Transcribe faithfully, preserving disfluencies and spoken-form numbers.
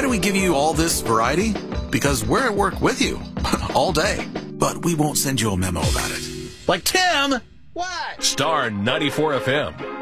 do we give you all this variety? Because we're at work with you all day. But we won't send you a memo about it. Like, Tim! What? Star ninety-four F M.